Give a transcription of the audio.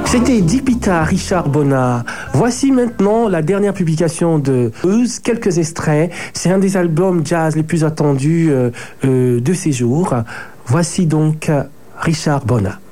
C'était Dipita, Richard Bonnat. Voici maintenant la dernière publication de Euse, quelques extraits. C'est un des albums jazz les plus attendus de ces jours. Voici donc Richard Bonnat.